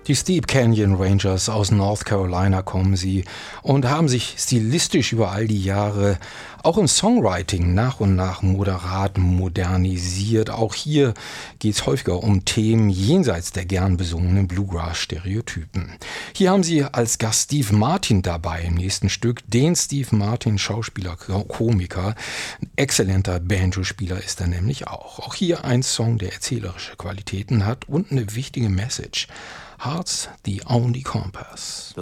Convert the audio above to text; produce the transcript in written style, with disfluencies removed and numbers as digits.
Die Steep Canyon Rangers aus North Carolina kommen sie und haben sich stilistisch über all die Jahre auch im Songwriting nach und nach moderat modernisiert. Auch hier geht es häufiger um Themen jenseits der gern besungenen Bluegrass-Stereotypen. Hier haben sie als Gast Steve Martin dabei im nächsten Stück. Den Steve Martin, Schauspieler, Komiker, ein exzellenter Banjo-Spieler ist er nämlich auch. Auch hier ein Song, der erzählerische Qualitäten hat und eine wichtige Message. Heart's the only compass.